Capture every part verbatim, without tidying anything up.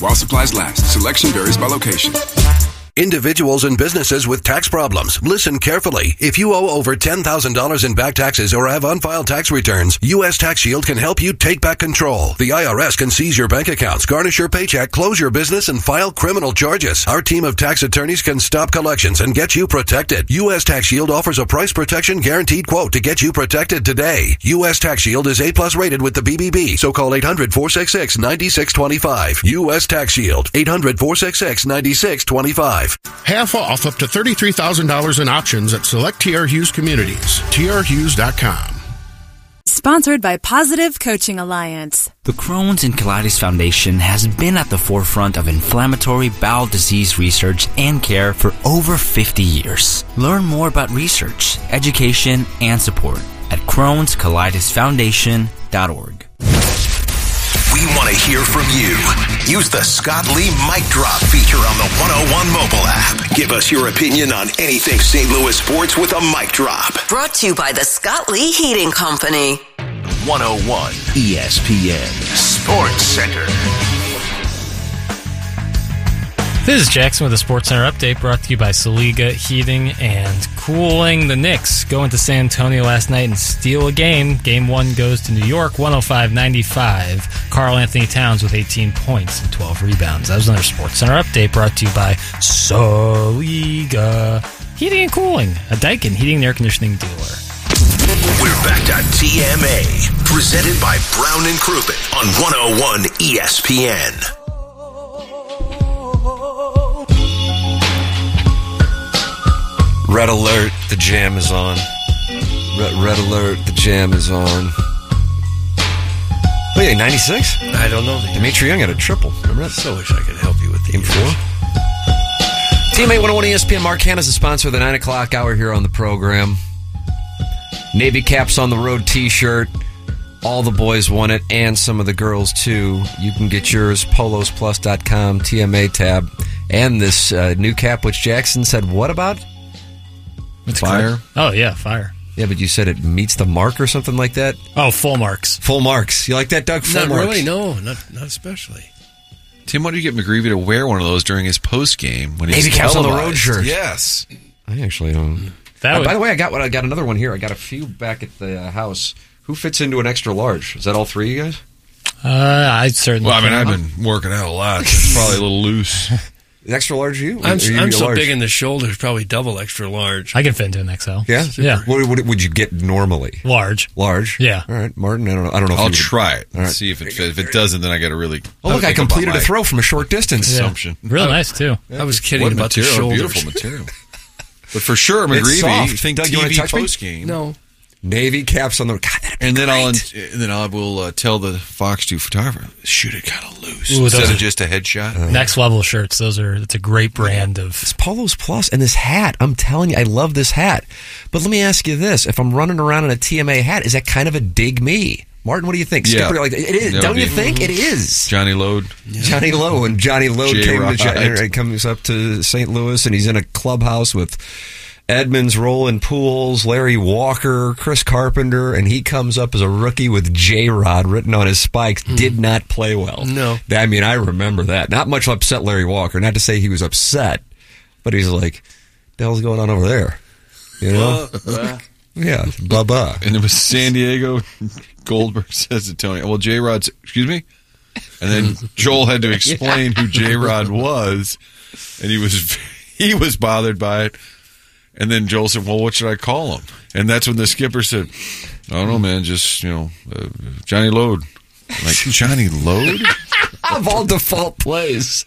while supplies last. Selection varies by location. Individuals and businesses with tax problems, listen carefully. If you owe over ten thousand dollars in back taxes or have unfiled tax returns, U S Tax Shield can help you take back control. The I R S can seize your bank accounts, garnish your paycheck, close your business, and file criminal charges. Our team of tax attorneys can stop collections and get you protected. U S Tax Shield offers a price protection guaranteed quote to get you protected today. U S Tax Shield is A plus rated with the B B B, so call eight hundred, four six six, nine six two five. U S Tax Shield, eight hundred, four six six, nine six two five. Half off up to thirty-three thousand dollars in options at select T R Hughes communities. T R Hughes dot com. Sponsored by Positive Coaching Alliance. The Crohn's and Colitis Foundation has been at the forefront of inflammatory bowel disease research and care for over fifty years. Learn more about research, education, and support at Crohn's Colitis Foundation dot org. We want to hear from you. Use the Scott Lee Mic Drop feature on the one oh one mobile app. Give us your opinion on anything Saint Louis sports with a mic drop. Brought to you by the Scott Lee Heating Company. one oh one E S P N Sports Center. This is Jackson with a Sports Center update brought to you by Saliga Heating and Cooling. The Knicks go into San Antonio last night and steal a game. Game one goes to New York, one oh five ninety-five. Karl Anthony Towns with eighteen points and twelve rebounds. That was another Sports Center update brought to you by Saliga Heating and Cooling, a Daikin heating and air conditioning dealer. We're back to T M A, presented by Brown and Crouppen on one oh one E S P N. Red alert, the jam is on. Red, red alert, the jam is on. Wait, ninety-six? I don't know. Dimitri Young had a triple. Remember that? I so wish I could help you with the Game four. Teammate one oh one E S P N, Mark Hanna's the sponsor of the nine o'clock hour here on the program. Navy Caps on the Road t-shirt. All the boys won it, and some of the girls, too. You can get yours, polos plus dot com, T M A tab. And this uh, new cap, which Jackson said, what about? It's fire. Cool. Oh, yeah, fire. Yeah, but you said it meets the mark or something like that? Oh, full marks. Full marks. You like that, Doug? Full not marks. really, no. Not not especially. Tim, why don't you get McGreevy to wear one of those during his post game when he's Navy Caps on the Road televised? shirt? Yes. I actually don't. That uh, would... By the way, I got one. I got another one here. I got a few back at the uh, house. Who fits into an extra large? Is that all three of you guys? Uh, I certainly Well, I mean, can. I've been working out a lot, so it's probably a little loose. Extra large you? I'm, Or you I'm a so large? big in the shoulders, probably double extra large. I can fit into an X L. Yeah? Yeah. What, what would you get normally? Large. Large? Yeah. All right, Martin, I don't know. I don't know if I'll you would- try it and All right. see if it fits. If it doesn't, then I got to really. Oh, look, I think about completed my a throw from a short distance. Yeah. Assumption. Real nice, too. I was kidding What about material? the shoulders. Beautiful material. But for sure, It's McGreevy. soft. Think Doug, you wanna T V touch me? post game. No. Navy Caps on the... God, that'd be And then I'll great. and then I will uh, tell the Fox two photographer, shoot it kind of loose Ooh, those instead are- of just a headshot. Next level shirts. Those are, it's a great brand of. It's Polos Plus and this hat. I'm telling you, I love this hat. But let me ask you this. If I'm running around in a T M A hat, is that kind of a dig me? Martin, what do you think? Yeah. Skipper, like, it is. That Don't would you be- think? It is. Johnny Load. Johnny Lowe. And Johnny Lowe came to, J-Rod. uh, comes up to Saint Louis, and he's in a clubhouse with Edmonds, Roland Pools, Larry Walker, Chris Carpenter, and he comes up as a rookie with J-Rod written on his spikes. Mm. Did not play well. No. I mean, I remember that. Not much upset Larry Walker. Not to say he was upset, but he's like, what the hell's going on over there? You know? Uh, Yeah, blah-blah. And it was San Diego. Goldberg says to Tony, well, J-Rod's, excuse me? And then Joel had to explain who J-Rod was, and he was he was bothered by it. And then Joel said, well, what should I call him? And that's when the skipper said, I don't know, man, just, you know, uh, Johnny Load. I'm like, Johnny Load? Of all default plays.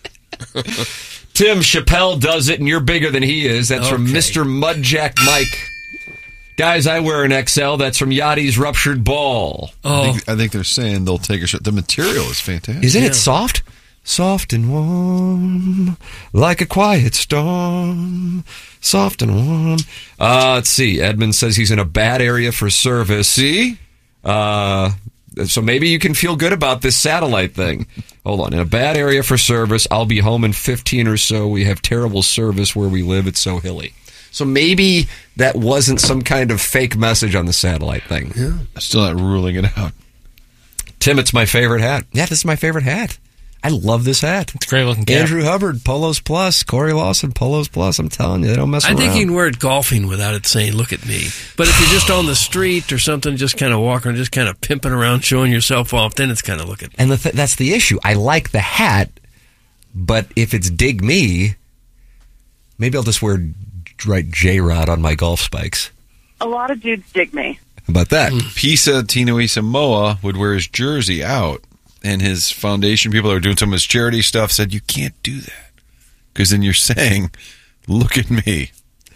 Tim Chappelle does it, and you're bigger than he is. That's from Okay. Mister Mudjack Mike. Guys, I wear an X L. That's from Yachty's Ruptured Ball. I, Oh, think, I think they're saying they'll take a shot. The material is fantastic. Isn't Yeah. it soft? Soft and warm, like a quiet storm. Soft and warm. Uh, let's see. Edmund says he's in a bad area for service. See? Uh, so maybe you can feel good about this satellite thing. Hold on. In a bad area for service, I'll be home in fifteen or so. We have terrible service where we live. It's so hilly. So maybe that wasn't some kind of fake message on the satellite thing. yeah. I'm still not ruling it out. Tim, it's my favorite hat. Yeah, this is my favorite hat. I love this hat. It's a great looking cap. Andrew Hubbard, Polos Plus. Corey Lawson, Polos Plus. I'm telling you, they don't mess I around. think you can wear it golfing without it saying, look at me. But if you're just on the street or something, just kind of walking, just kind of pimping around, showing yourself off, then it's kind of look at me. And the th- that's the issue. I like the hat, but if it's dig me, maybe I'll just wear right J-Rod on my golf spikes. A lot of dudes dig me. How about that? Pisa Tinoe Samoa would wear his jersey out, and his foundation people that are doing some of his charity stuff said, you can't do that. Because then you're saying, look at me.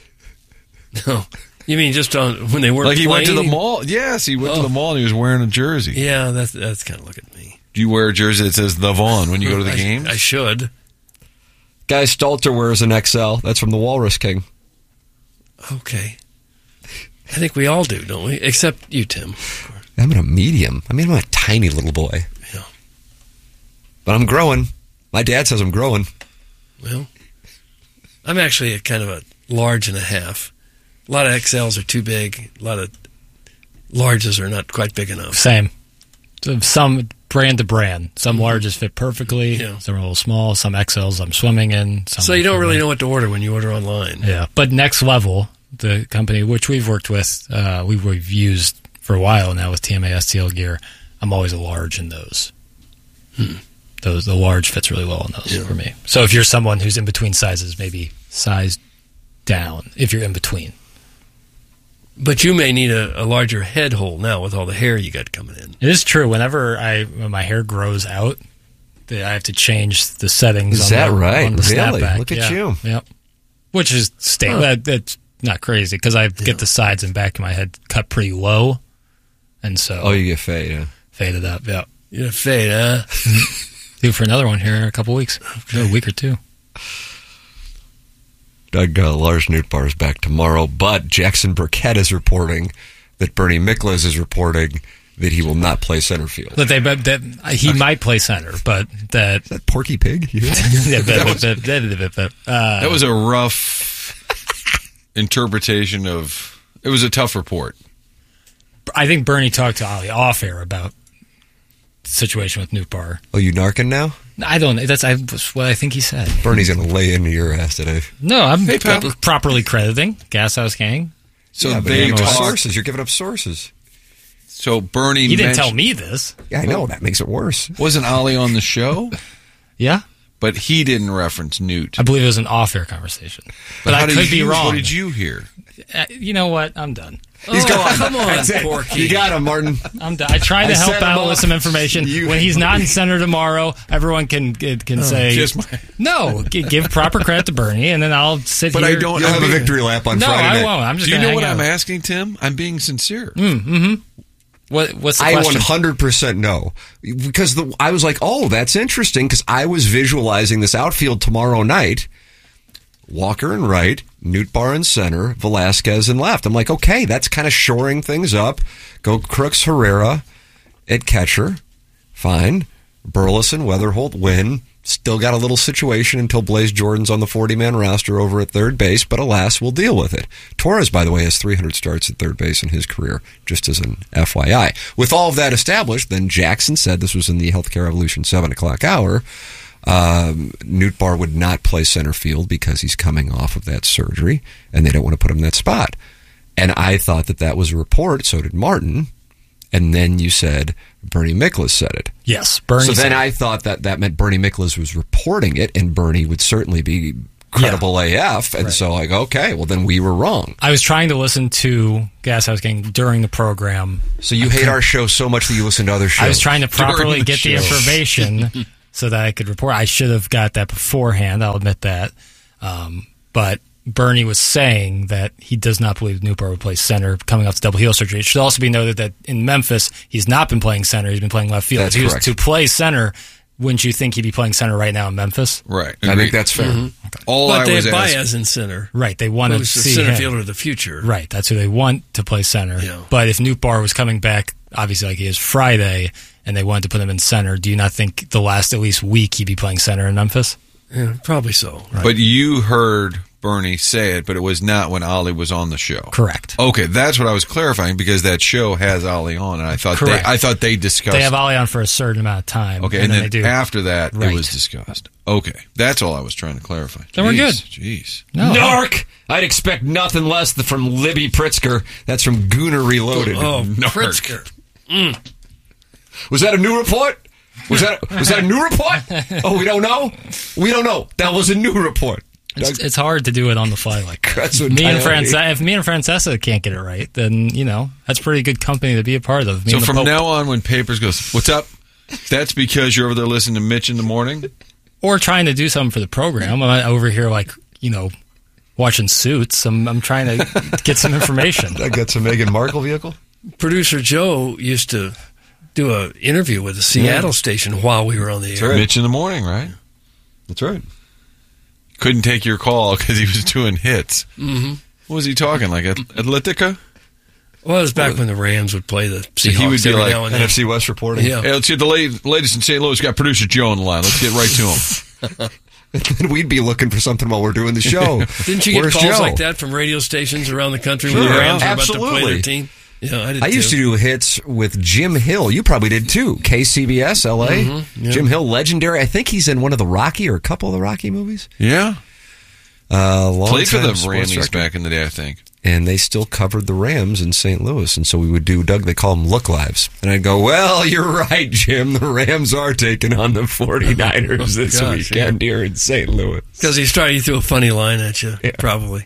No. You mean just on when they weren't Like he playing? went to the mall. Yes, he went Oh. to the mall and he was wearing a jersey. Yeah, that's that's kind of look at me. Do you wear a jersey that says The Vaughn when you go to the I, games? I should. Guy Stalter wears an X L. That's from the Walrus King. Okay. I think we all do, don't we? Except you, Tim. I'm in a medium. I mean, I'm a tiny little boy. Yeah. But I'm growing. My dad says I'm growing. Well, I'm actually a kind of a large and a half. A lot of X Ls are too big. A lot of larges are not quite big enough. Same. So some brand to brand. Some larges fit perfectly. Yeah. Some are a little small. Some X Ls I'm swimming in. Some So you don't really know what to order when you order online. Yeah. But Next Level, the company which we've worked with, uh, we've, we've used for a while now with T M A S T L gear, I'm always a large in those. Hmm. Those the large fits really well in those Yeah. for me. So if you're someone who's in between sizes, maybe size down if you're in between. But you may need a, a larger head hole now with all the hair you got coming in. It is true. Whenever I when my hair grows out, the, I have to change the settings. Is on that the, right? On the Really? snapback. Look at Yeah. you. Yep. Which is sta- Huh. that, that's not crazy because I get the sides and back of my head cut pretty low, and so Oh, you get fade, yeah. faded up. Yeah. You're a fade, huh? Due for another one here in a couple weeks, okay. a week or two. Doug uh, Lars Nootbaar is back tomorrow, but Jackson Burkett is reporting that Bernie Miklas is reporting that he will not play center field. That they but that he might play center, but that Is that Porky Pig? Yeah. yeah, but- That was- but- but- but- but, uh, That was a rough interpretation of. It was a tough report. I think Bernie talked to Ollie off air about the situation with Nootbaar. Oh, you narking now? I don't. That's I, that's what I think he said. Bernie's going to lay into your ass today. No, I'm Hey, pal. properly crediting Gas House Gang. So yeah, but they you're talked. sources. You're giving up sources. So Bernie. He didn't mentioned- tell me this. Yeah, I know. That makes it worse. Wasn't Ollie on the show? Yeah, But he didn't reference Newt. I believe it was an off-air conversation, but, how I did could be you- wrong. What did you hear? Uh, you know what? I'm done. He's oh, gone. Come on, That's it. Porky. You got him, Martin. I'm done. I tried to I help set him out with up. some information. You- When he's not in center tomorrow, everyone can can say just my- no. g- Give proper credit to Bernie, and then I'll sit But here. I don't. You'll I'm have a being- victory lap on No, Friday I night. won't. I'm just. Do you gonna know hang what I'm out. asking, Tim? I'm being sincere. What, what's the I question? one hundred percent know. Because the, I was like, oh, that's interesting, because I was visualizing this outfield tomorrow night. Walker in right, Nootbaar in center, Velasquez in left. I'm like, okay, that's kind of shoring things up. Go Crooks Herrera at catcher. Fine. Burleson, Weatherholt, win. Still got a little situation until Blaze Jordan's on the forty-man roster over at third base, but alas, we'll deal with it. Torres, by the way, has three hundred starts at third base in his career, just as an F Y I. With all of that established, then Jackson said, this was in the Healthcare Revolution seven o'clock hour, um, Nootbaar would not play center field because he's coming off of that surgery, and they don't want to put him in that spot. And I thought that that was a report, so did Martin. And then you said Bernie Miklas said it. Yes, Bernie. So then said- I thought that that meant Bernie Miklas was reporting it, and Bernie would certainly be credible A F. And Right. so I go, okay, well, then we were wrong. I was trying to listen to Gas House Gang during the program. So you hate our show so much that you listen to other shows. I was trying to properly the get the show. information so that I could report. I should have got that beforehand. I'll admit that. Um, but Bernie was saying that he does not believe Nootbaar would play center coming off the double heel surgery. It should also be noted that in Memphis, he's not been playing center. He's been playing left field. That's if he was correct. to play center, wouldn't you think he'd be playing center right now in Memphis? Right. I think that's fair. Mm-hmm. All But I they was have asking. Baez in center. Right. They want to Who's the see center him. fielder of the future. Right, that's who they want to play center. Yeah. But if Nootbaar was coming back, obviously like he is Friday, and they wanted to put him in center, do you not think the last at least week he'd be playing center in Memphis? Yeah, probably so. But you heard Bernie say it, but it was not when Ollie was on the show. Correct. Okay, that's what I was clarifying because that show has Ollie on, and I thought Correct. they, I thought they discussed. They have Ollie on for a certain amount of time. Okay, and, and then, then, they do. after that, Right. it was discussed. Okay, that's all I was trying to clarify. Then we're good. Jeez. No. Narc! I'd expect nothing less than from Libby Pritzker. That's from Gooner Reloaded. Oh, Narc. Pritzker. Mm. Was that a new report? Was that was that a new report? Oh, we don't know? We don't know. That was a new report. It's, it's hard to do it on the fly like that. That's what me and I- Frances- if me and Francesca can't get it right, then, you know, that's pretty good company to be a part of. Me So and the from Pope. now on, when Papers goes, "What's up?" That's because you're over there listening to Mitch in the morning. Or trying to do something for the program. I'm not over here, like, you know, watching Suits. I'm, I'm trying to get some information. I got some Meghan Markle vehicle. Producer Joe used to do an interview with the Seattle Yeah. station while we were on the air. Right. Mitch in the morning, right? That's right. Couldn't take your call because he was doing hits. Mm-hmm. What was he talking like? At- Atletica? Well, it was back when the Rams would play the So Seahawks he would be every like now and then. N F C West reporting. Yeah. Hey, let's get the late, latest in Saint Louis. Got producer Joe on the line. Let's get right to him. And we'd be looking for something while we're doing the show. Didn't you get Where's calls Joe? like that from radio stations around the country when Sure. the Rams were about to Absolutely. play their team? Yeah, I did I used to too. do hits with Jim Hill. You probably did too. K C B S, L A. Mhm, yeah. Jim Hill, legendary. I think he's in one of the Rocky or a couple of the Rocky movies. Yeah. Uh, long Played for time the sports Rammies director. back in the day, I think. And they still covered the Rams in Saint Louis. And so we would do, Doug, they call them look lives. And I'd go, well, you're right, Jim. The Rams are taking on the 49ers this Gosh, weekend here in Saint Louis. Because he started, he threw a funny line at you, Yeah. probably.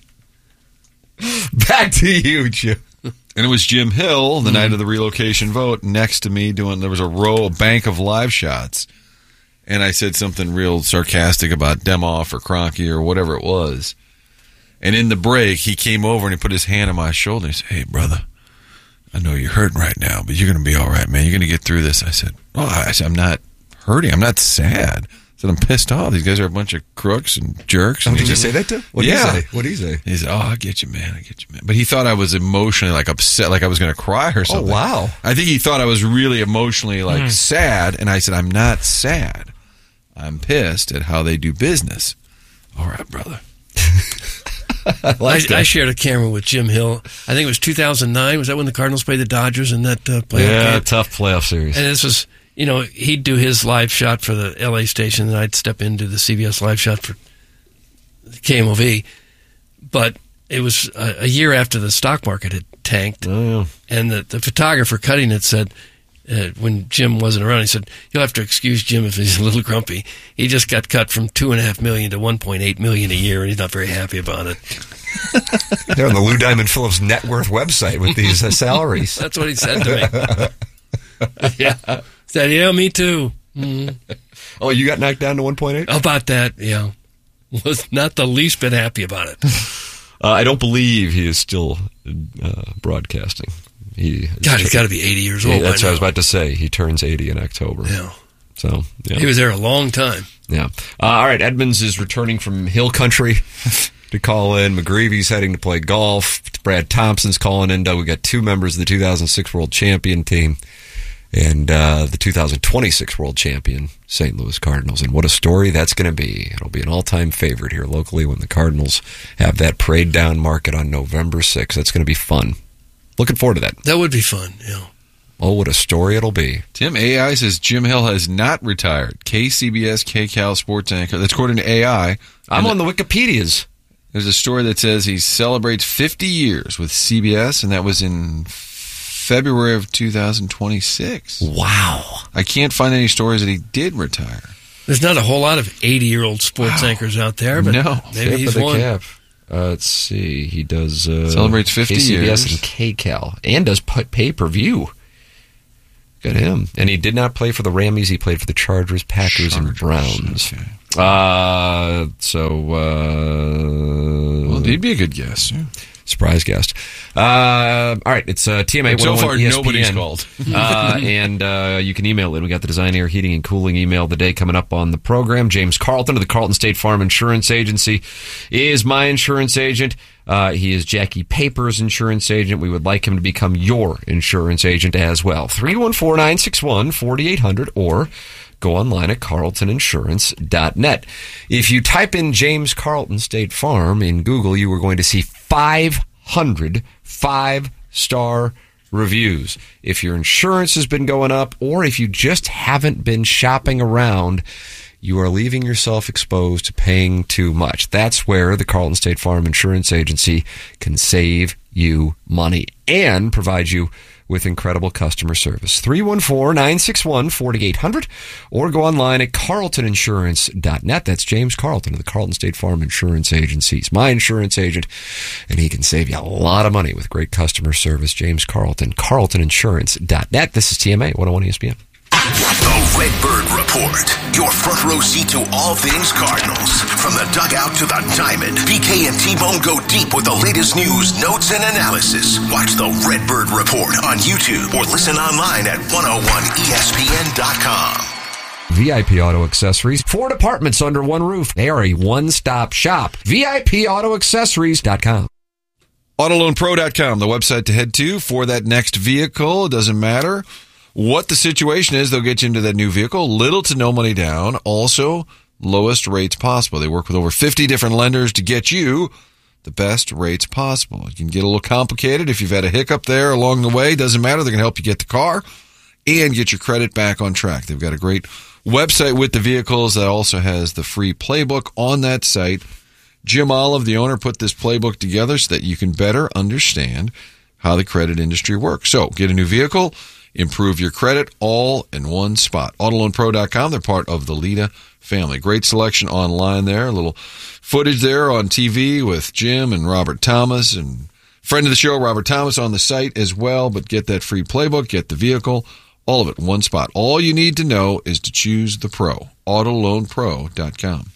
Back to you, Jim. And it was Jim Hill, the night of the relocation vote, next to me doing, there was a row, a bank of live shots. And I said something real sarcastic about Demoff or Kroenke or whatever it was. And in the break, he came over and he put his hand on my shoulder and he said, "Hey, brother, I know you're hurting right now, but you're going to be all right, man. You're going to get through this." I said, "Oh, I said, I'm not hurting. I'm not sad." I said, "I'm pissed off. These guys are a bunch of crooks and jerks." Oh, And did he you said- say that to him? What'd yeah. he say? What'd he say? He said, "Oh, I get you, man. I get you, man." But he thought I was emotionally like upset, like I was going to cry or something. Oh, wow. I think he thought I was really emotionally like Mm. sad, and I said, "I'm not sad. I'm pissed at how they do business." All right, brother. I, I shared a camera with Jim Hill. I think it was two thousand nine. Was that when the Cardinals played the Dodgers in that uh, playoff Yeah, game? tough playoff series. And this was, you know, he'd do his live shot for the L A station, and I'd step into the C B S live shot for K M O V. But it was a, a year after the stock market had tanked, Oh, yeah. and the, the photographer cutting it said, uh, when Jim wasn't around, he said, "You'll have to excuse Jim if he's a little grumpy. He just got cut from two and a half million to one point eight million a year, and he's not very happy about it." They're on the Lou Diamond Phillips net worth website with these uh, salaries. That's what he said to me. Yeah, said, "Yeah, me too." Mhm. Oh, you got knocked down to one point eight? About that, yeah, was not the least bit happy about it. Uh, I don't believe he is still uh, broadcasting. He God, he's got to be eighty years old. Yeah, that's by what I was now. about to say. He turns eighty in October. Yeah. So yeah. He was there a long time. Yeah. Uh, all right. Edmonds is returning from Hill Country to call in. McGreevy's heading to play golf. Brad Thompson's calling in. We got two members of the two thousand six World Champion team and uh, the two thousand twenty-six World Champion Saint Louis Cardinals. And what a story that's going to be. It'll be an all-time favorite here locally when the Cardinals have that parade down market on November sixth. That's going to be fun. Looking forward to that. That would be fun, yeah. Oh, what a story it'll be. Tim, A I says Jim Hill has not retired. K C B S, K Cal sports anchor. That's according to A I. I'm And on the Wikipedias. There's a story that says he celebrates fifty years with C B S, and that was in February of two thousand twenty-six. Wow. I can't find any stories that he did retire. There's not a whole lot of eighty-year-old sports Wow. anchors out there, but No. maybe Tip he's of the one. cap. Uh, let's see. He does uh, Celebrates fifty K C B S years. and K Cal, and does p- pay per view. Good him. And he did not play for the Rammies. He played for the Chargers, Packers, and Browns. Okay. Uh, so uh, Well, he'd be a good guess. Yeah. surprise guest. Uh, all right, it's uh, T M A And so one oh one far, E S P N. nobody's called. uh, and uh, you can email in. We got the Design Air Heating and Cooling email of the day coming up on the program. James Carlton of the Carlton State Farm Insurance Agency is my insurance agent. Uh, he is Jackie Paper's insurance agent. We would like him to become your insurance agent as well. three one four, nine six one, four eight zero zero or go online at carlton insurance dot net. If you type in James Carlton State Farm in Google, you are going to see five hundred five-star reviews. If your insurance has been going up, or if you just haven't been shopping around, you are leaving yourself exposed to paying too much. That's where the Carlton State Farm Insurance Agency can save you money and provide you with incredible customer service. three one four, nine six one, four eight zero zero or go online at carlton insurance dot net. That's James Carlton of the Carlton State Farm Insurance Agency. He's my insurance agent, and he can save you a lot of money with great customer service. James Carlton, carlton insurance dot net. This is T M A one oh one E S P N. The Redbird Report, your front row seat to all things Cardinals. From the dugout to the diamond, B K and T-Bone go deep with the latest news, notes, and analysis. Watch the Redbird Report on YouTube or listen online at one oh one E S P N dot com. V I P Auto Accessories, four departments under one roof. They are a one-stop shop. V I P auto accessories dot com. auto loan pro dot com, the website to head to for that next vehicle. It doesn't matter what the situation is, they'll get you into that new vehicle. Little to no money down. Also, lowest rates possible. They work with over fifty different lenders to get you the best rates possible. It can get a little complicated if you've had a hiccup there along the way. Doesn't matter. They're going to help you get the car and get your credit back on track. They've got a great website with the vehicles that also has the free playbook on that site. Jim Olive, the owner, put this playbook together so that you can better understand how the credit industry works. So, get a new vehicle, improve your credit, all in one spot. auto loan pro dot com, they're part of the Lita family. Great selection online there. A little footage there on T V with Jim and Robert Thomas, and friend of the show, Robert Thomas, on the site as well. But get that free playbook, get the vehicle, all of it in one spot. All you need to know is to choose the pro. auto loan pro dot com.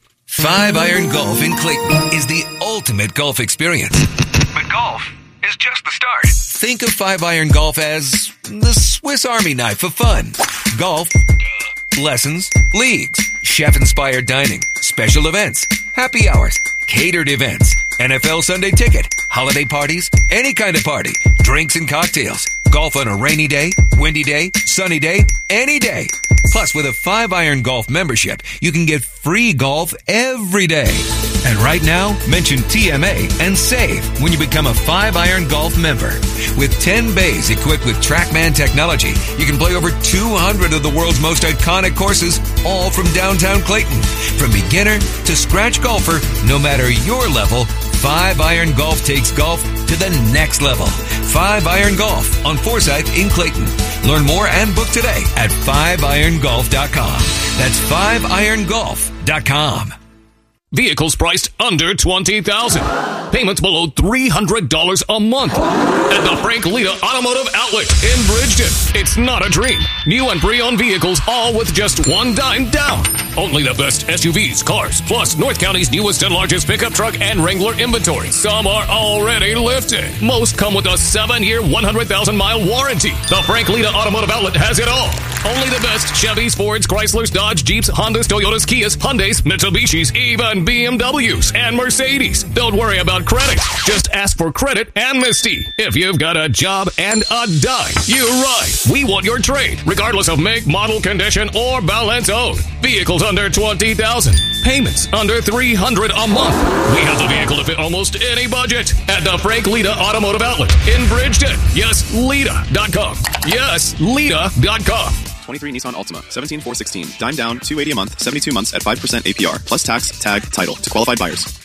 Five Iron Golf in Clayton is the ultimate golf experience. But golf is just the start. Think of Five Iron Golf as the Swiss Army knife of fun. Golf, lessons, leagues, chef-inspired dining, special events, happy hours, catered events, N F L Sunday ticket, holiday parties, any kind of party, drinks and cocktails, golf on a rainy day, windy day, sunny day, any day. Plus, with a Five Iron Golf membership, you can get free golf every day. And right now, mention T M A and save when you become a Five Iron Golf member. With ten bays equipped with TrackMan technology, you can play over two hundred of the world's most iconic courses, all from downtown Clayton. From beginner to scratch golfer, no matter your level, Five Iron Golf takes golf to the next level. Five Iron Golf on Forsyth in Clayton. Learn more and book today at five iron golf dot com. That's five iron golf dot com. Vehicles priced under twenty thousand dollars. Payments below three hundred dollars a month. At the Frank Lita Automotive Outlet in Bridgeton. It's not a dream. New and pre-owned vehicles, all with just one dime down. Only the best S U Vs, cars, plus North County's newest and largest pickup truck and Wrangler inventory. Some are already lifted. Most come with a seven-year, one hundred thousand mile warranty. The Frank Lita Automotive Outlet has it all. Only the best Chevys, Fords, Chryslers, Dodge, Jeeps, Hondas, Toyotas, Kias, Hyundais, Mitsubishis, even B M Ws and Mercedes. Don't worry about credit. Just ask for credit amnesty. If you've got a job and a dime, you're right. We want your trade, regardless of make, model, condition, or balance owed. Vehicles under twenty thousand dollars. Payments under three hundred dollars a month. We have the vehicle to fit almost any budget at the Frank Lita Automotive Outlet in Bridgeton. Yes, Lita dot com. Yes, Lita dot com. twenty-three Nissan Altima, seventeen four sixteen, dime down, two hundred eighty a month, seventy-two months at five percent A P R, plus tax, tag, title to qualified buyers.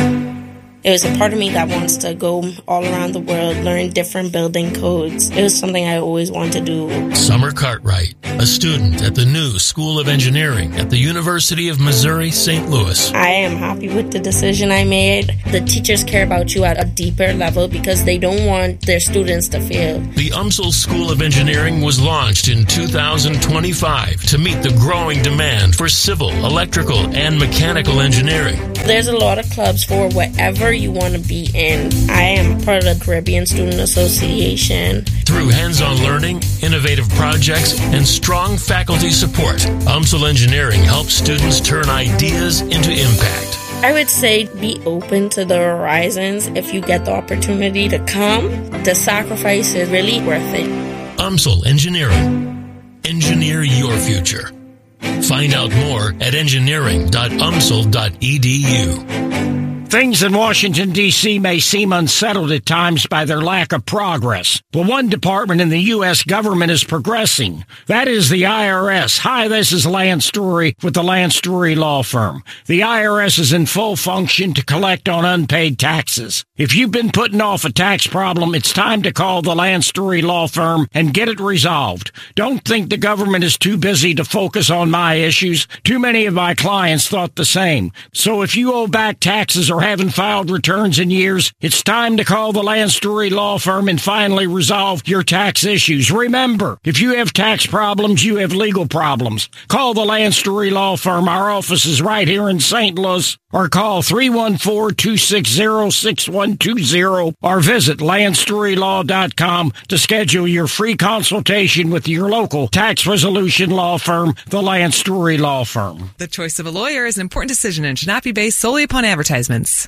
There's a part of me that wants to go all around the world, learn different building codes. It was something I always wanted to do. Summer Cartwright, a student at the new School of Engineering at the University of Missouri, Saint Louis. I am happy with the decision I made. The teachers care about you at a deeper level because they don't want their students to fail. The U M S L School of Engineering was launched in two thousand twenty-five to meet the growing demand for civil, electrical, and mechanical engineering. There's a lot of clubs for whatever you want to be in. I am part of the Caribbean Student Association. Through hands-on learning, innovative projects, and strong faculty support, U M S L Engineering helps students turn ideas into impact. I would say be open to the horizons. If you get the opportunity to come, the sacrifice is really worth it. U M S L Engineering. Engineer your future. Find out more at engineering dot u m s l dot e d u. Things in Washington, D C may seem unsettled at times by their lack of progress. But one department in the U S government is progressing. That is the I R S. Hi, this is Lance Story with the Lance Story Law Firm. The I R S is in full function to collect on unpaid taxes. If you've been putting off a tax problem, it's time to call the Lance Story Law Firm and get it resolved. Don't think the government is too busy to focus on my issues. Too many of my clients thought the same. So if you owe back taxes or haven't filed returns in years, it's time to call the Lance Story Law Firm and finally resolve your tax issues. Remember, if you have tax problems, you have legal problems. Call the Lance Story Law Firm. Our office is right here in Saint Louis. Or call three one four, two six zero, six one two zero or visit lance story law dot com to schedule your free consultation with your local tax resolution law firm, the Lance Story Law Firm. The choice of a lawyer is an important decision and should not be based solely upon advertisements.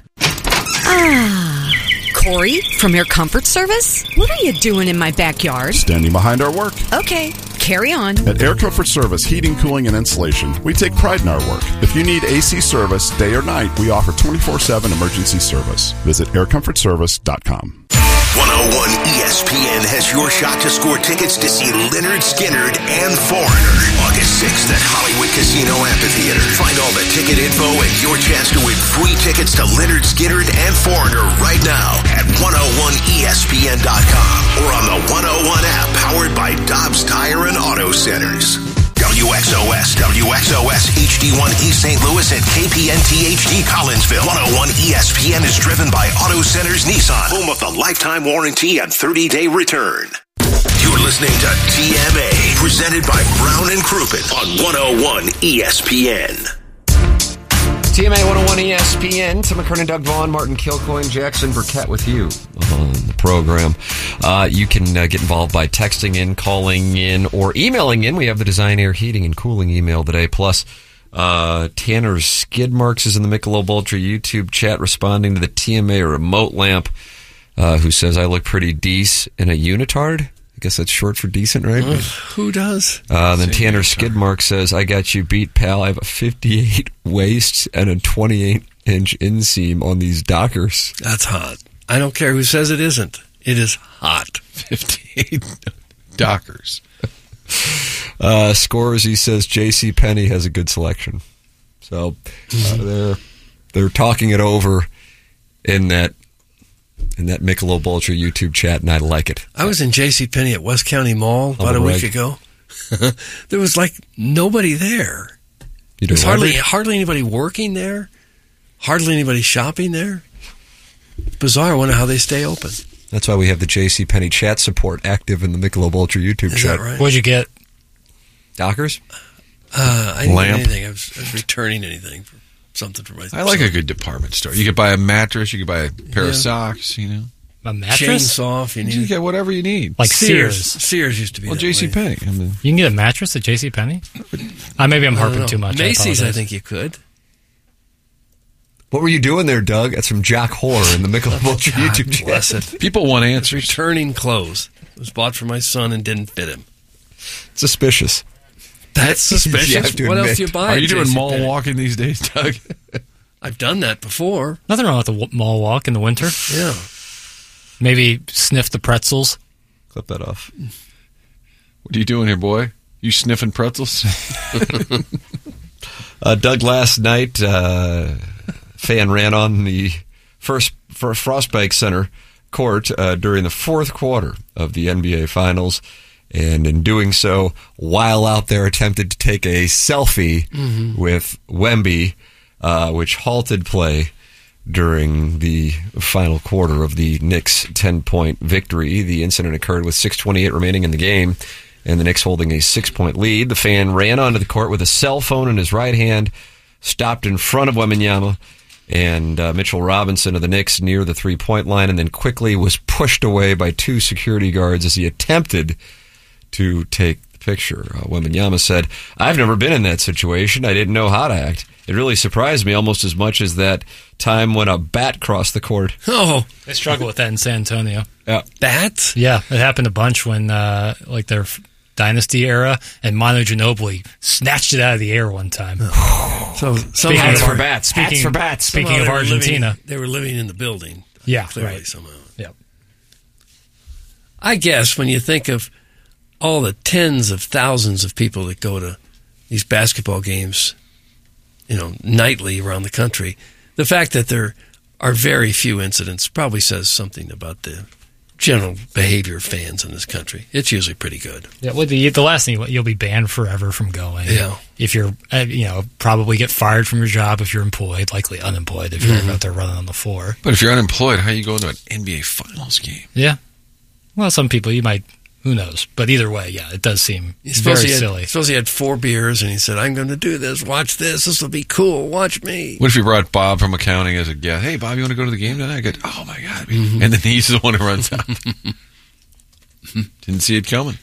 Ah, Corey from Air Comfort Service? What are you doing in my backyard? Standing behind our work. Okay, carry on. At Air Comfort Service Heating, Cooling, and Insulation, we take pride in our work. If you need A C service, day or night, we offer twenty-four seven emergency service. Visit air comfort service dot com. one oh one E S P N has your shot to score tickets to see Lynyrd Skynyrd and Foreigner August sixth at Hollywood Casino Amphitheater. Find all the ticket info and your chance to win free tickets to Lynyrd Skynyrd and Foreigner right now at one oh one E S P N dot com or on the one oh one app powered by Dobbs Tire and Auto Centers. W X O S, W X O S, H D one East Saint Louis, and K P N T H D Collinsville. one oh one E S P N is driven by Auto Centers Nissan, home of the lifetime warranty and thirty-day return. You're listening to T M A, presented by Brown and Crouppen on one oh one E S P N. T M A one oh one E S P N. Tim McKernan, Doug Vaughn, Martin Kilcoyne, Jackson Burkett with you on the program. Uh, you can uh, get involved by texting in, calling in, or emailing in. We have the Design Air Heating and Cooling email today. Plus, uh, Tanner Skidmarks is in the Michelob Ultra YouTube chat responding to the T M A remote lamp, uh, who says, I look pretty decent in a unitard. I guess that's short for decent, right? Uh, who does? Uh, then Tanner Skidmark says, I got you beat, pal. I have a fifty-eight waist and a twenty-eight inch inseam on these Dockers. That's hot. I don't care who says it isn't. It is hot. fifty-eight Dockers. uh, Scores, he says, JCPenney has a good selection. So uh, they're, they're talking it over in that in that Michelob Ultra YouTube chat, and I like it. I was in JCPenney at West County Mall about a week ago. There was like nobody there. You There's hardly hardly anybody working there. Hardly anybody shopping there. Bizarre. I wonder how they stay open. That's why we have the JCPenney chat support active in the Michelob Ultra YouTube Is chat. that right? What'd you get? Dockers? Uh, I didn't Lamp. get anything. I was, I was returning anything for something for myself. I like a good department store. You could buy a mattress. You could buy a pair Yeah. of socks. You know, A mattress? Chainsaw if you need. you get whatever you need. Like Sears. Sears. Sears used to be Well, that way. JCPenney. I mean, You can get a mattress at JCPenney? Uh, maybe I'm I don't harping know. too much. I Macy's, I, apologize. think you could. What were you doing there, Doug? That's from Jack Hoare in the Michelob Ultra God YouTube chat. bless it. people want answers. Returning clothes. It was bought for my son and didn't fit him. Suspicious. That's You suspicious. have to What admit. else do you buy? Are you at doing JCPenney? mall walking these days, Doug? I've done that before. Nothing wrong with the w- mall walk in the winter. Yeah. Maybe sniff the pretzels. Clip that off. What are you doing here, boy? You sniffing pretzels? Uh, Doug, last night, uh, fan ran on the first for Frostbank Center court uh, during the fourth quarter of the N B A Finals, and in doing so, while out there, attempted to take a selfie Mhm. with Wemby, uh, which halted play during the final quarter of the Knicks' ten-point victory. The incident occurred with six twenty-eight remaining in the game, and the Knicks holding a six-point lead. The fan ran onto the court with a cell phone in his right hand, stopped in front of Wembanyama and uh, Mitchell Robinson of the Knicks near the three-point line, and then quickly was pushed away by two security guards as he attempted to take the picture. Uh, Wembanyama said, I've never been in that situation. I didn't know how to act. It really surprised me almost as much as that time when a bat crossed the court. Oh. They struggle with that in San Antonio. Yeah. Bats? Yeah, it happened a bunch when, uh, like, their Dynasty era, and Manu Ginobili snatched it out of the air one time. So speaking hats of, for bats, Speaking, hats for bats. Speaking Somehow of they were Argentina, living, they were living in the building. Yeah, clearly right. somehow. Yep. I guess when you think of all the tens of thousands of people that go to these basketball games, you know, nightly around the country, the fact that there are very few incidents probably says something about the general behavior of fans in this country. It's usually pretty good. Yeah, well, the, the last thing, you'll be banned forever from going. Yeah. If you're, uh, you know, probably get fired from your job if you're employed, likely unemployed if you're Mhm. out there running on the floor. But if you're unemployed, how you go to an N B A Finals game? Yeah. Well, some people, you might, who knows? But either way, yeah, it does seem very he had, silly. Suppose he had four beers and he said, I'm going to do this. Watch this. This will be cool. Watch me. What if you brought Bob from accounting as a guest? Hey, Bob, you want to go to the game tonight? I go, oh, my God. Mm-hmm. And then he's the one who runs out. Didn't see it coming.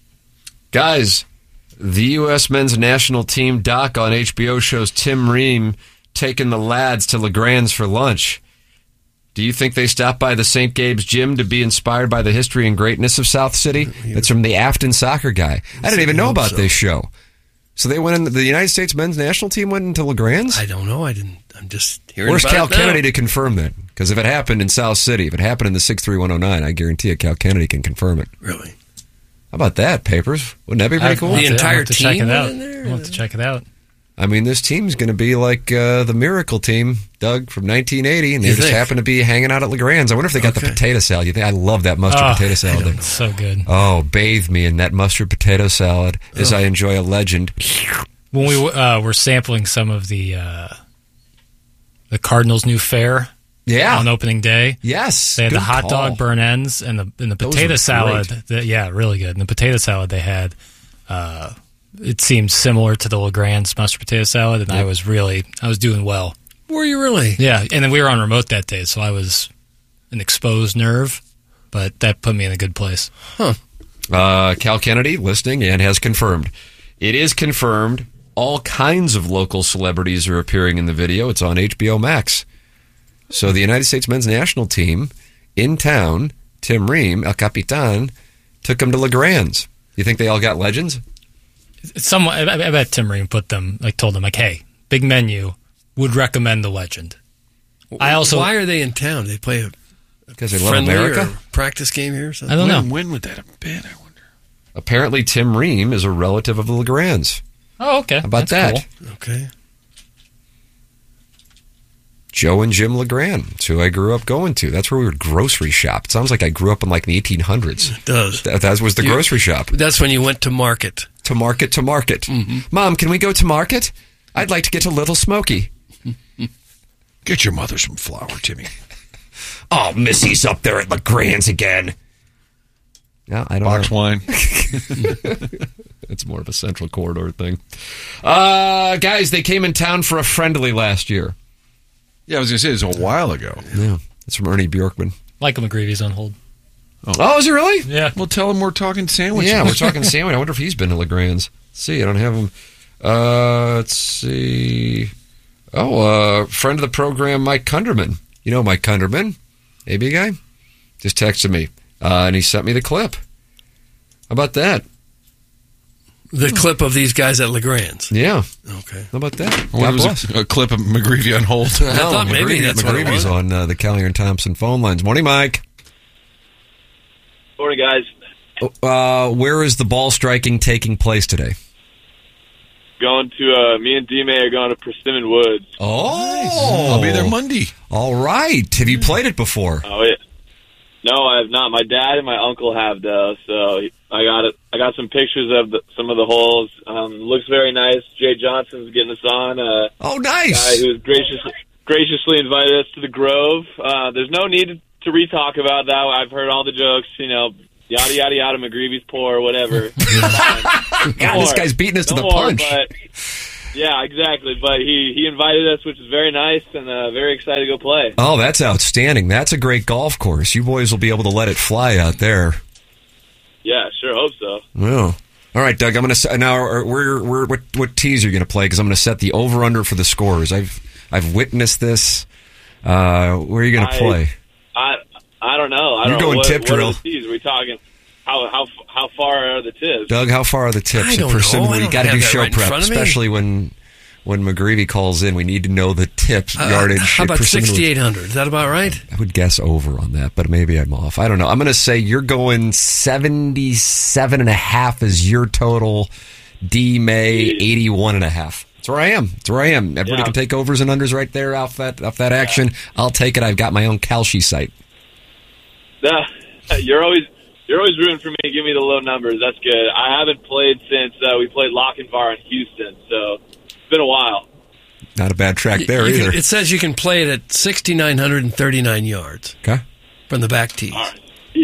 Guys, the U S men's national team doc on H B O shows Tim Ream taking the lads to LeGrand's for lunch. Do you think they stopped by the Saint Gabe's gym to be inspired by the history and greatness of South City? It's from the Afton soccer guy. I didn't even know about so. this show. So they went in, the United States men's national team went into LeGrand's? I don't know. I didn't. I'm just hearing Where's about Cal it now. Kennedy to confirm that? Because if it happened in South City, if it happened in the six three one oh nine, I guarantee you Cal Kennedy can confirm it. Really? How about that, Papers? Wouldn't that be pretty I- cool? I'll have to- I'll have to check it out. I'll have to check it out. I mean, this team's going to be like uh, the Miracle Team, Doug, from nineteen eighty, and they You just think? happen to be hanging out at LeGrand's. I wonder if they got the potato salad. You think? I love that mustard Oh, potato salad. it's so good. Oh, bathe me in that mustard potato salad as Oh. I enjoy a legend. When we uh, were sampling some of the uh, the Cardinals' new fare, Yeah. on opening day, yes, they had good the hot call. dog burn ends and the and the Those potato were salad. great. The, yeah, really good. And the potato salad they had, uh, it seemed similar to the LeGrand's mustard potato salad, and I Yep. was really I was doing well. Were you really? Yeah, and then we were on remote that day, so I was an exposed nerve, but that put me in a good place. Huh. Uh, Cal Kennedy listening and has confirmed. It is confirmed. All kinds of local celebrities are appearing in the video. It's on H B O Max. So the United States men's national team in town, Tim Ream, El Capitan, took them to LeGrand's. You think they all got legends? Someone, I, I bet Tim Ream put them, like, told them, like, hey, big menu, would recommend the legend. I also, Why are they in town? They play a Because they love friendly America? or practice game here or something? I don't know. When, when would that have been? I wonder. Apparently, Tim Ream is a relative of the LeGrand's. Oh, okay. How about That's that? cool. Okay. Joe and Jim LeGrand. That's who I grew up going to. That's where we would grocery shop. It sounds like I grew up in like the eighteen hundreds. It does. That, that was the You- grocery shop. That's when you went to market. To market, to market. Mm-hmm. Mom, can we go to market? I'd like to get a Little Smoky. Get your mother some flour, Timmy. Oh, Missy's up there at LeGrand's again. Yeah, I don't Box know. wine. It's more of a Central Corridor thing. Uh, guys, they came in town for a friendly last year. Yeah, I was going to say, it was a while ago. Yeah, it's from Ernie Bjorkman. Michael McGreevy's on hold. Oh, is it really? Yeah. Well, tell him we're talking sandwiches. Yeah, we're talking sandwich. I wonder if he's been to LeGrand's. Let's see, I don't have him. Uh, let's see. Oh, uh, friend of the program, Mike Kunderman. You know Mike Kunderman, A B guy? Just texted me, uh, and he sent me the clip. How about that? The clip of these guys at LeGrand's. Yeah. Okay. How about that? Well, it was a, a clip of McGreevy on hold. I thought maybe McGreevy- that's what it McGreevy's was. on uh, the Callier and Thompson phone lines. Morning, Mike. Morning, guys. Uh, where is the ball striking taking place today? Going to, uh, me and D-May are going to Persimmon Woods. Oh, I'll be there Monday. All right. Have you played it before? Oh, yeah. No, I have not. My dad and my uncle have, though, so I got it. I got some pictures of the, some of the holes. Um, looks very nice. Jay Johnson's getting us on. Uh, oh, nice. Guy who's graciously, graciously invited us to the Grove. Uh, there's no need to re-talk about that. I've heard all the jokes, you know, yada, yada, yada, McGreevy's poor, whatever. God, this guy's beating us to no the more, punch. But, yeah, exactly. But he, he invited us, which is very nice, and uh, very excited to go play. Oh, that's outstanding. That's a great golf course. You boys will be able to let it fly out there. Yeah, sure hope so. Well, all right, Doug. I'm going to now. Where, where, what, what tees are you going to play? Because I'm going to set the over under for the scores. I've, I've witnessed this. Uh, where are you going to I- play? I I don't know. I You're don't going know. What, tip what are drill. the tees? Are we talking? how how how far are the tips? Doug, how far are the tips? I don't For know. some- I we don't got to have do that show right in prep, front of me. especially when when McGreevy calls in. We need to know the tips, Uh, yardage. how about percentage. sixty-eight hundred? Is that about right? I would guess over on that, but maybe I'm off. I don't know. I'm going to say you're going seventy-seven and a half is your total. D May eighty-one and a half. That's where I am. That's where I am. Everybody Yeah. can take overs and unders right there off that off that action. I'll take it. I've got my own Kalshi site. Nah, you're always you're always rooting for me to give me the low numbers. That's good. I haven't played since uh, we played Lochinvar in Houston, so it's been a while. Not a bad track there You can- either. it says you can play it at six thousand nine hundred thirty-nine yards. Okay. From the back tees. All right.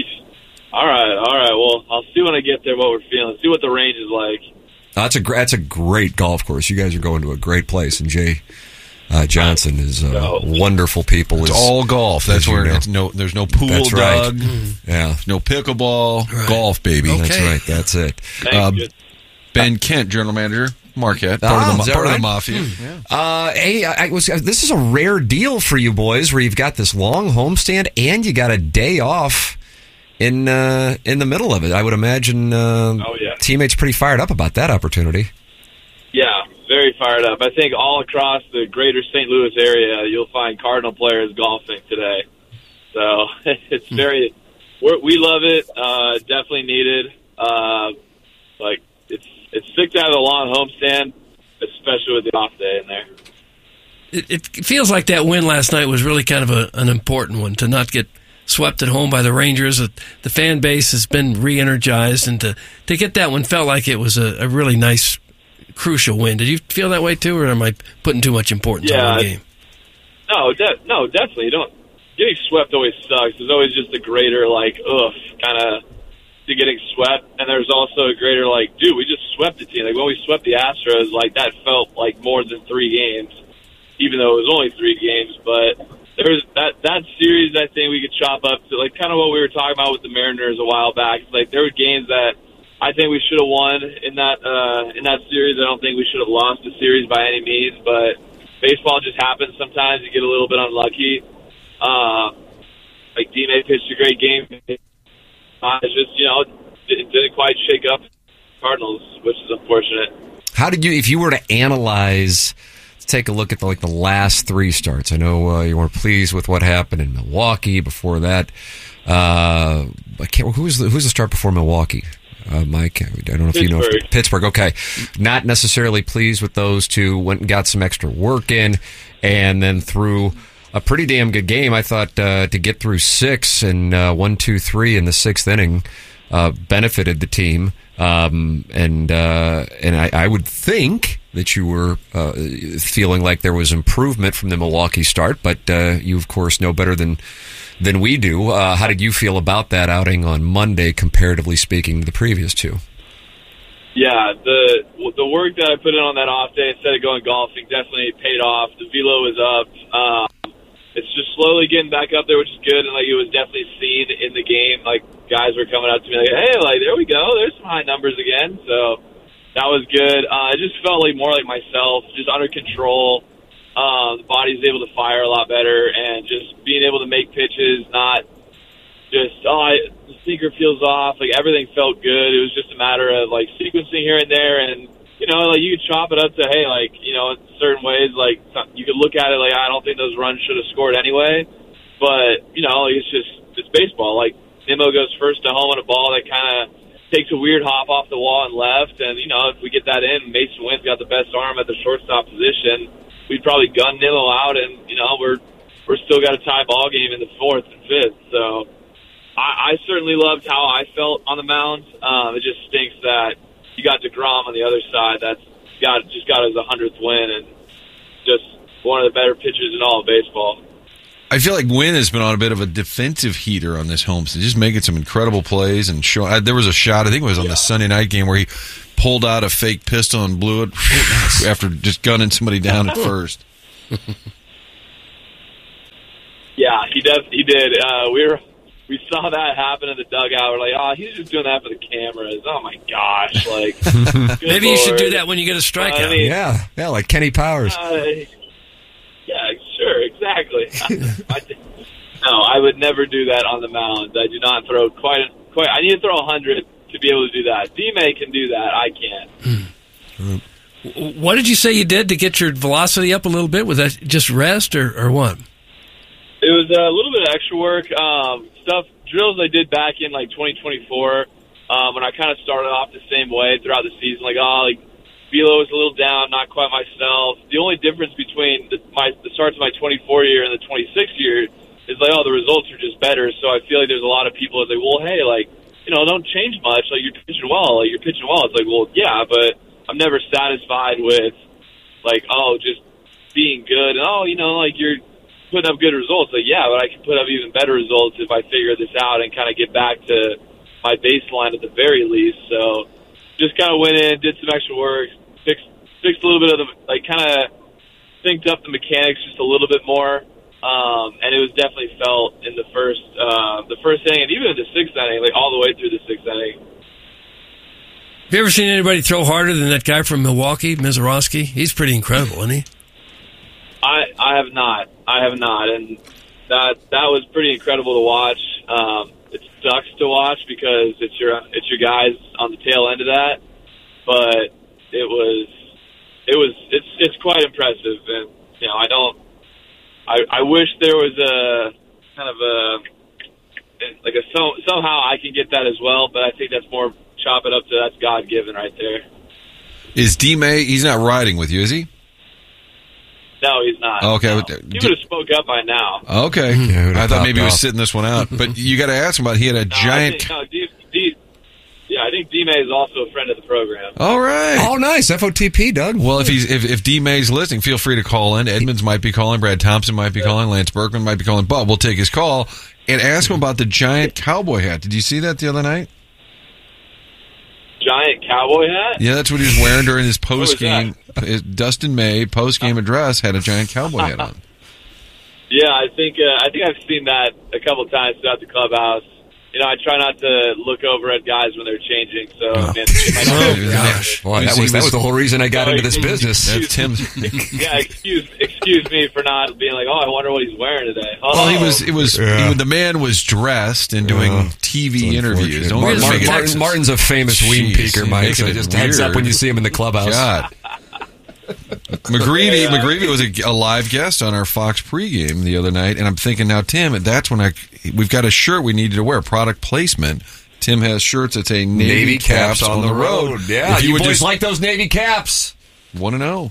All right, all right. Well, I'll see when I get there what we're feeling. See what the range is like. That's a gr- that's a great golf course. You guys are going to a great place, and Jay uh, Johnson is uh, wonderful people. It's as- all golf. That's as you where know. it's no. There's no pool, That's right. Doug. Yeah, no pickleball. Golf, baby. That's right. That's it. Uh, Ben Kent, general manager, Marquette, part, Ah, of, is the, that part of right? the mafia. Hmm. Uh, hey, I I was. This is a rare deal for you boys, where you've got this long homestand and you got a day off in uh, in the middle of it. I would imagine uh, Oh, yeah. teammates pretty fired up about that opportunity. Yeah, very fired up. I think all across the greater Saint Louis area, you'll find Cardinal players golfing today. So it's very, we're, we love it. Uh, definitely needed. Uh, like it's it's sick to have a long homestand, especially with the off day in there. It, it feels like that win last night was really kind of a, an important one, to not get swept at home by the Rangers. The the fan base has been re-energized, and to, to get that one felt like it was a, a really nice, crucial win. Did you feel that way too, or am I putting too much importance Yeah, on one game? No, de- no, definitely. You don't getting swept always sucks. There's always just a greater like ugh kind of to getting swept, and there's also a greater like, dude, we just swept the team. Like when we swept the Astros, like that felt like more than three games, even though it was only three games. But there was that that series. I think we could chop up to like kind of what we were talking about with the Mariners a while back. It's like there were games that I think we should have won in that uh, in that series. I don't think we should have lost the series by any means, but baseball just happens sometimes. You get a little bit unlucky. Uh, like D-May pitched a great game. Uh, it's just, you know, it didn't quite shake up Cardinals, which is unfortunate. How did you, if you were to analyze, let's take a look at the, like the last three starts. I know uh, you weren't pleased with what happened in Milwaukee. Before that, uh, I can't. Who was the, who was the start before Milwaukee? Uh, Mike, I don't know if you know if, Pittsburgh. Okay, not necessarily pleased with those two. Went and got some extra work in, and then threw a pretty damn good game. I thought uh, to get through six and uh, one, two, three in the sixth inning uh, benefited the team. Um, and uh, and I, I would think that you were uh, feeling like there was improvement from the Milwaukee start, but uh, you of course know better than than we do. Uh, how did you feel about that outing on Monday, comparatively speaking, to the previous two? Yeah, the the work that I put in on that off day instead of going golfing definitely paid off. The velo was up. Um, it's just slowly getting back up there, which is good, and like it was definitely seen in the game. Like guys were coming up to me like, "Hey, like there we go. There's some high numbers again." So that was good. Uh, it just felt like more like myself, just under control. Um, the body's able to fire a lot better, and just being able to make pitches, not just oh, I, the sinker feels off. Like everything felt good. It was just a matter of like sequencing here and there, and you know, like you could chop it up to hey, like you know, in certain ways, like you could look at it like I don't think those runs should have scored anyway, but you know, like, it's just it's baseball. Like Nimmo goes first to home on a ball that kind of takes a weird hop off the wall and left, and you know, if we get that in, Mason Wynn's got the best arm at the shortstop position. We'd probably gun Nimmo out, and you know we're we're still got a tie ball game in the fourth and fifth. So I, I certainly loved how I felt on the mound. Um, it just stinks that you got DeGrom on the other side. That's got just got his hundredth win, and just one of the better pitchers in all of baseball. I feel like Wynn has been on a bit of a defensive heater on this homestand, just making some incredible plays. And show, uh, there was a shot, I think it was on yeah. the Sunday night game, where he pulled out a fake pistol and blew it after just gunning somebody down at first. Yeah, he def- he did. Uh, we were we saw that happen in the dugout. We're like, oh, he's just doing that for the cameras. Oh my gosh! Like, maybe Lord. you should do that when you get a strikeout. I mean, yeah, yeah, like Kenny Powers. Uh, yeah, sure, exactly. I, I, no, I would never do that on the mound. I do not throw quite quite. I need to throw a hundred to be able to do that. D-May can do that. I can't. What did you say you did to get your velocity up a little bit? Was that just rest or, or what? It was a little bit of extra work, um, stuff, drills I did back in like twenty twenty-four um, when I kind of started off the same way throughout the season. Like, oh, like velo was a little down, not quite myself. The only difference between the, my, the starts of my twenty-four year and the twenty-six year is like, oh, the results are just better. So I feel like there's a lot of people that say, well, hey, like, you know, don't change much. Like, you're pitching well. Like, you're pitching well. It's like, well, yeah, but I'm never satisfied with, like, oh, just being good. And, oh, you know, like, you're putting up good results. Like, yeah, but I can put up even better results if I figure this out and kind of get back to my baseline at the very least. So just kind of went in, did some extra work, fixed, fixed a little bit of the, like, kind of synced up the mechanics just a little bit more. Um, and it was definitely felt in the first, uh, the first inning and even in the sixth inning, like all the way through the sixth inning. Have you ever seen anybody throw harder than that guy from Milwaukee, Mizorowski? He's pretty incredible, isn't he? I, I have not. I have not. And that that was pretty incredible to watch. Um, it sucks to watch because it's your it's your guys on the tail end of that. But it was it was it's it's quite impressive. And you know, I don't I, I wish there was a kind of a like a so, somehow I can get that as well, but I think that's more chop it up to that's God given right there. Is D-May, he's not riding with you, is he? No, he's not. Okay. No. He would have spoke up by now. Okay. Yeah, I thought maybe he was off. sitting this one out. But you got to ask him about it. He had a No, giant... I think, no, D, D, yeah, I think D-May is also a friend of the program. All right. Oh, nice. F O T P, Doug. Well, if he's if, if D-May's listening, feel free to call in. Edmonds might be calling. Brad Thompson might be calling. Lance Berkman might be calling. But we'll take his call and ask him about the giant cowboy hat. Did you see that the other night? Giant cowboy hat? Yeah, that's what he was wearing during his What was post-game. His Dustin May post-game address had a giant cowboy hat on. Yeah, I think uh, I think I've seen that a couple of times throughout the clubhouse. You know, I try not to look over at guys when they're changing. So, Oh. man, oh gosh. Boy, that was, that was the whole reason I got No, into this excuse- business. That's Tim's. yeah, excuse excuse me for not being like, oh, I wonder what he's wearing today. Oh. Well, he was. It was. Yeah. he- the man was dressed and doing Yeah. T V interviews. Don't Martin, make Martin, it- Martin, Martin's a famous weed Jeez, peaker, you're Mike, making so it just heads up weird. when you see him in the clubhouse. God. McGreevy, Yeah. McGreevy was a, a live guest on our Fox pregame the other night, and I'm thinking now, Tim, that's when I we've got a shirt we needed to wear, product placement. Tim has shirts that say Navy, Navy caps, on the road. Yeah, If you, would boys just like those Navy caps. want to know.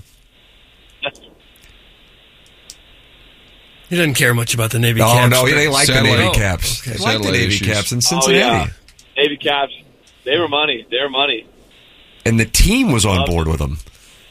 He doesn't care much about the Navy Oh, caps. no, they like the Satellite- Navy caps. okay. They like the Satellite Navy issues. caps in Oh, Cincinnati. yeah. Navy Caps, they were money. They were money. And the team was on board with them.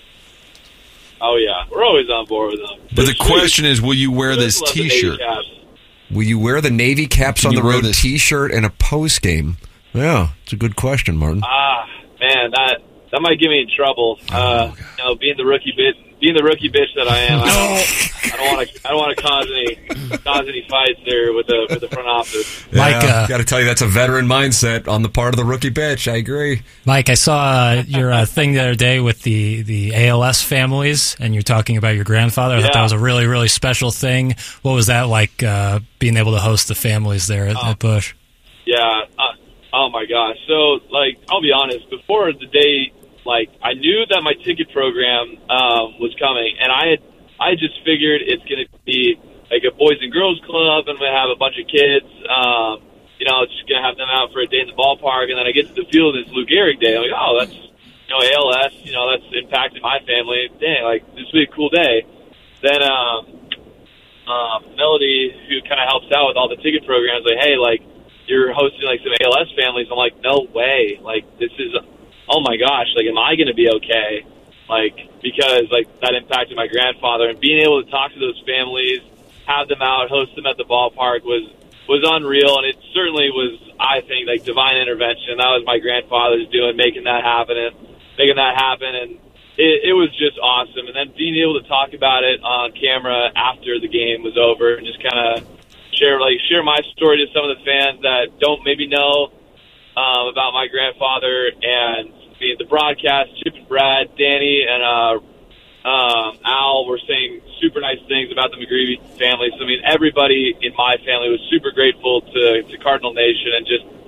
Oh, yeah. We're always on board with them. But the question is, will you wear this Love the Navy T-shirt? Caps. Will you wear the Navy caps Can on you the wear road this- T-shirt and a post game? Yeah, it's a good question, Martin. Ah, man, that that might get me in trouble. Oh, Uh, you know, being the rookie bitch, being the rookie bitch that I am, I don't, I don't want to, I don't want to cause any cause any fights there with the with the front office. Mike, uh, got to tell you, that's a veteran mindset on the part of the rookie bitch. I agree. Mike, I saw uh, your uh, thing the other day with the, the A L S families, and you're talking about your grandfather. I thought Yeah. that was a really, really special thing. What was that like, uh, being able to host the families there at, Oh. at Busch? Yeah. Uh, oh my gosh. So, like, I'll be honest. Before the day, like, I knew that my ticket program um, was coming, and I had, I just figured it's going to be like a boys and girls club, and we have a bunch of kids. Um, you know, just going to have them out for a day in the ballpark, and then I get to the field, and it's Lou Gehrig Day. I'm like, oh, that's, you know, A L S. You know, that's impacted my family. Dang, like, this will be a cool day. Then um, um, Melody, who kind of helps out with all the ticket programs, like, hey, like, you're hosting like some A L S families. I'm like, no way. Like, this is, oh my gosh, like, am I going to be okay? Like, because like that impacted my grandfather, and being able to talk to those families, have them out, host them at the ballpark was, was unreal. And it certainly was, I think, like divine intervention. That was my grandfather's doing, making that happen and making that happen. And it, it was just awesome. And then being able to talk about it on camera after the game was over and just kind of share like share my story to some of the fans that don't maybe know um, about my grandfather, and the, the broadcast, Chip and Brad, Danny, and uh, um, Al were saying super nice things about the McGreevy family. So, I mean, everybody in my family was super grateful to, to Cardinal Nation and just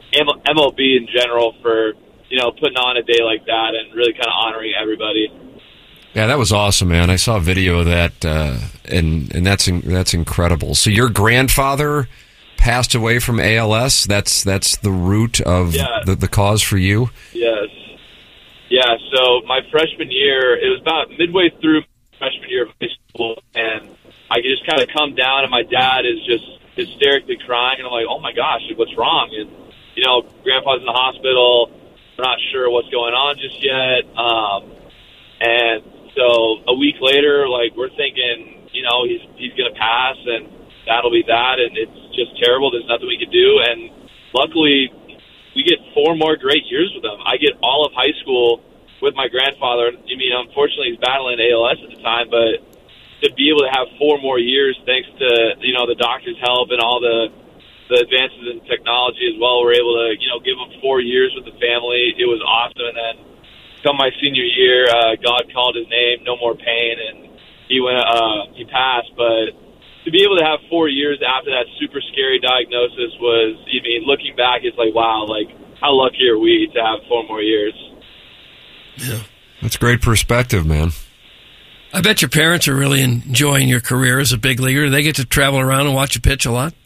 M L B in general for, you know, putting on a day like that and really kind of honoring everybody. Yeah, that was awesome, man. I saw a video of that, uh, and and that's in, that's incredible. So your grandfather passed away from A L S. That's that's the root of Yeah. the, the cause for you. Yes. Yeah, so my freshman year, it was about midway through freshman year of high school, and I could just kind of come down, and my dad is just hysterically crying, and I'm like, oh my gosh, like, what's wrong? And, you know, Grandpa's in the hospital. We're not sure what's going on just yet. Um, and so a week later, like, we're thinking, you know, he's he's going to pass, and that'll be that, and it's just terrible. There's nothing we could do. And luckily, we get four more great years with him. I get all of high school with my grandfather. I mean, unfortunately, he's battling A L S at the time, but to be able to have four more years thanks to, you know, the doctor's help and all the the advances in technology as well, we're able to, you know, give him four years with the family. It was awesome. And then come my senior year, uh, God called his name, no more pain, and he went, uh, he passed. But to be able to have four years after that super scary diagnosis was, I mean, looking back, it's like, wow, like, how lucky are we to have four more years? Yeah. That's great perspective, man. I bet your parents are really enjoying your career as a big leaguer. Do they get to travel around and watch you pitch a lot?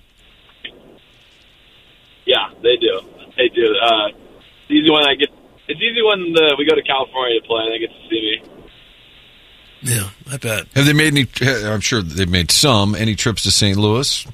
Yeah, they do. They do. Uh, it's easy when I get. It's easy when the, we go to California to play and they get to see me. Yeah, I bet. Have they made any? I'm sure they've made some. Any trips to Saint Louis?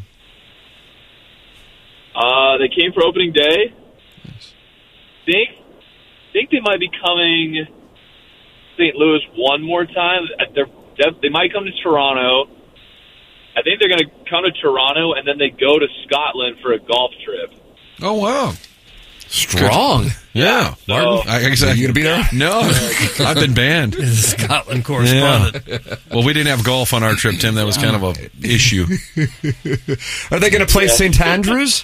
Uh, they came for opening day. Yes. Think, think they might be coming Saint Louis one more time. They're, they might come to Toronto. I think they're going to come to Toronto and then they go to Scotland for a golf trip. Oh wow, strong. Good. Yeah, so, Martin. I, exactly. You gonna be there? No, I've been banned. Scotland correspondent. Yeah. Well, we didn't have golf on our trip, Tim. That was kind of a issue. Are they going to play Yeah. Saint Andrews?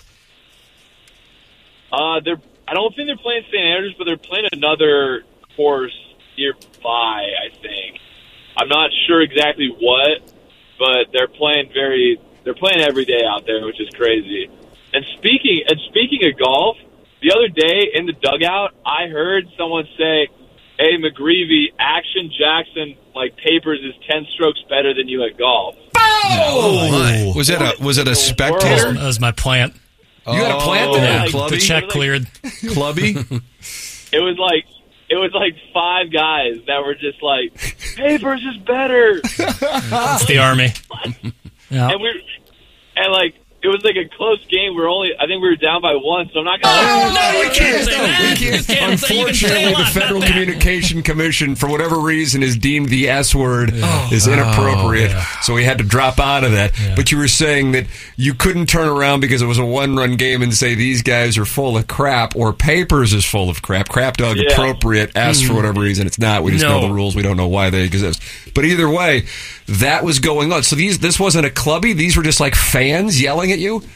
Uh, they're. I don't think they're playing Saint Andrews, but they're playing another course nearby. I think. I'm not sure exactly what, but they're playing very. They're playing every day out there, which is crazy. And speaking and speaking of golf, the other day in the dugout, I heard someone say, "Hey, McGreevy, Action Jackson like papers is ten strokes better than you at golf." Oh, was it a was it a spectator? That was my plant. You got a plant Oh, there, yeah, Clubby? the check cleared. Clubby? It was like it was like five guys that were just like, "Papers is better." It's the Army. Yeah. And we and like it was like a close game. We were only I think we were down by one, so I'm not gonna. Oh, no, you can't say that. We can't. Unfortunately, the Federal Communication Commission, for whatever reason, has deemed the S word Oh. is inappropriate. Oh, yeah. So we had to drop out of that. Yeah. But you were saying that you couldn't turn around because it was a one-run game and say these guys are full of crap or Papers is full of crap. Crap dog Yeah. appropriate. S for whatever reason it's not. We just No. know the rules. We don't know why they exist. But either way, that was going on. So these this wasn't a clubby. These were just like fans yelling at you.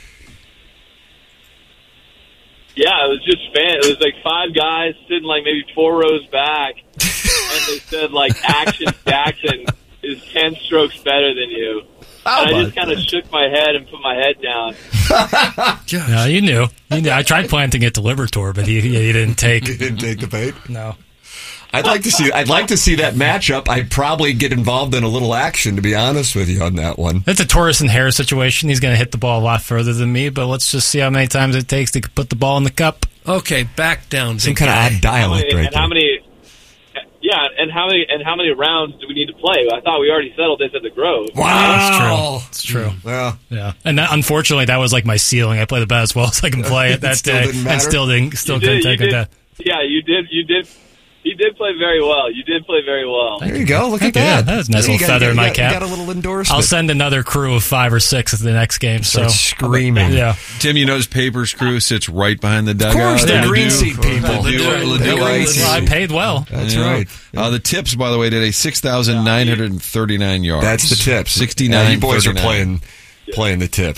Yeah, it was just fan. It was like five guys sitting like maybe four rows back, and they said like Action Jackson is ten strokes better than you. And I just kind of shook my head and put my head down. No, you knew. You knew. I tried planting it to Libertor, but he, he didn't take. You didn't take the bait? No. I'd like to see. I'd like to see that matchup. I'd probably get involved in a little action, to be honest with you, on that one. It's a Torres and Harris situation. He's going to hit the ball a lot further than me, but let's just see how many times it takes to put the ball in the cup. Okay, back down. Some big kind of guy. odd How dialect many, right and how there. many? Yeah, and how many? And how many rounds do we need to play? I thought we already settled this at the Grove. Wow, It's true. Yeah, Yeah, and that, unfortunately, that was like my ceiling. I played about as well as I can play it that still day, didn't and matter? still didn't, still You couldn't did, you take it did. down. Yeah, you did. You did. You did play very well. You did play very well. There you go. Look at Thank you. that. Yeah, that was a nice You little got- feather you in my got- cap. You got a little endorsement. I'll send another crew of five or six at the next game. So Start screaming. Yeah. Tim, you know his Papers crew sits right behind the Of dugout. course, the They green do- seat people. they do- They're- they do they're right. green Well, I paid well. That's You know? right. Uh, the tips, by the way, did a six thousand nine hundred thirty-nine yards. That's the tips. sixty-nine. Yeah, you boys are playing playing the tips.